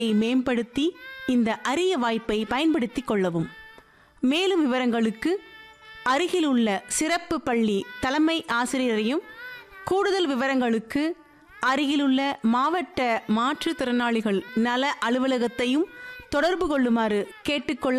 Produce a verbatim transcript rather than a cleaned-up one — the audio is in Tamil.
மேம்படுத்தி இந்த அரிய வாய்ப்பை பயன்படுத்திக் கொள்ளவும். மேலும் விவரங்களுக்கு அருகிலுள்ள சிறப்பு பள்ளி தலைமை ஆசிரியரையும், கூடுதல் விவரங்களுக்கு அருகிலுள்ள மாவட்ட மாற்றுத்திறனாளிகள் நல அலுவலகத்தையும் தொடர்பு கொள்ளுமாறு கேட்டுக்கொள்ள